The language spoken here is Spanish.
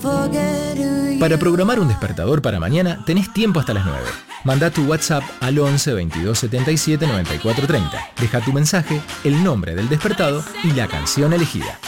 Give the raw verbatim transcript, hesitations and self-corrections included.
Para programar un despertador para mañana, tenés tiempo hasta las nueve. Manda tu WhatsApp al once veintidós setenta y siete noventa y cuatro treinta. Deja tu mensaje, el nombre del despertado y la canción elegida.